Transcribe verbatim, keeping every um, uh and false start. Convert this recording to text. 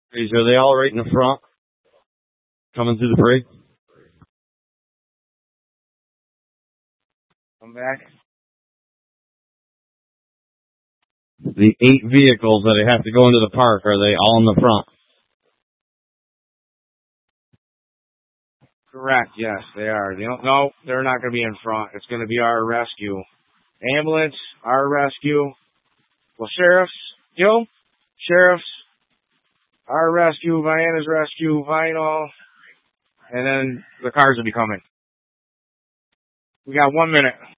Is- Are they all right in the front? Coming through the parade? Come back. The eight vehicles that have to go into the park, are they all in the front? Correct, yes, they are. They don't, no, they're not going to be in front. It's going to be our rescue. Ambulance, our rescue. Well, sheriffs, you know, sheriffs, our rescue, Vienna's rescue, Vinyl, and then the cars will be coming. We got one minute.